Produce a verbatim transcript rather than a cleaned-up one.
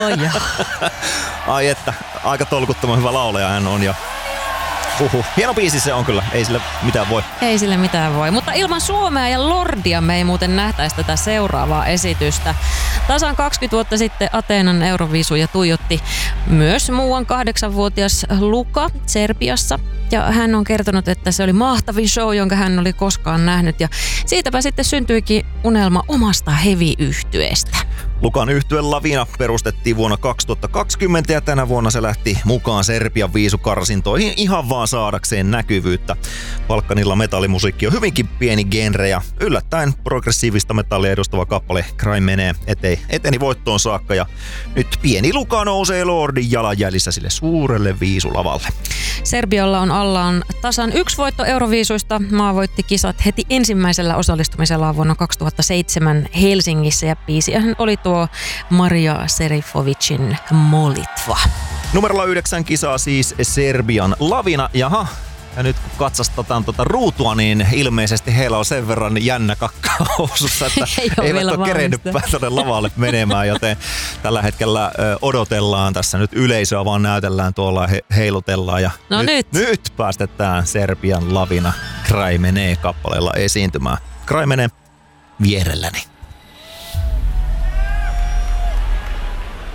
Ai että, aika tolkuttoman hyvä laulaja hän on ja uhuh. Hieno biisi se on kyllä, ei sille mitään voi. Ei sille mitään voi, mutta ilman Suomea ja Lordia me ei muuten nähtäisi tätä seuraavaa esitystä. Tasan kaksikymmentä vuotta sitten Ateenan Euroviisuja tuijotti myös muuan kahdeksanvuotias Luka Serbiassa. Ja hän on kertonut, että se oli mahtavin show, jonka hän oli koskaan nähnyt. Ja siitäpä sitten syntyikin unelma omasta heavy-yhtyeestä. Lukan yhtye Lavina perustettiin vuonna kaksituhattakaksikymmentä ja tänä vuonna se lähti mukaan Serbian viisukarsintoihin ihan vaan saadakseen näkyvyyttä. Balkanilla metallimusiikki on hyvinkin pieni genre ja yllättäen progressiivista metallia edustava kappale Crime menee eteni, eteni voittoon saakka ja nyt pieni Luka nousee Lordin jalanjäljissä sille suurelle viisulavalle. Serbialla on allaan tasan yksi voitto Euroviisuista. Maa voitti kisat heti ensimmäisellä osallistumisellaan vuonna kaksituhattaseitsemän Helsingissä ja biisiähän oli tuo Maria Serifovicin Molitva. Numerolla yhdeksän kisaa siis Serbian Lavina. Jaha, ja nyt kun katsastetaan tuota ruutua, niin ilmeisesti heillä on sen verran jännä kakka housussa, että Ei eivät ole kerennyt tuonne lavalle menemään, joten tällä hetkellä ö, odotellaan tässä nyt yleisöä, vaan näytellään tuolla he, heilutellaan. Ja no nyt, nyt. nyt päästetään Serbian Lavina Crime menee kappaleella esiintymään. Crime menee vierelläni.